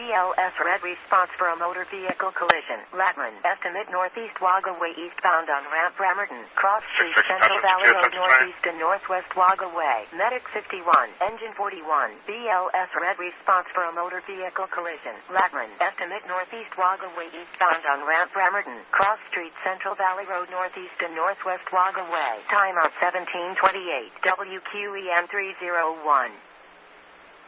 BLS red response for a motor vehicle collision. Latman, estimate northeast Wagga Way eastbound on ramp Bremerton. Cross Street, Central Valley Road northeast and northwest Wagga Way. Medic 51, engine 41. BLS red response for a motor vehicle collision. Latman, estimate northeast Wagga Way eastbound on ramp Bremerton. Cross Street, Central Valley Road northeast and northwest Wagga Way. Timeout 1728. WQEN 301.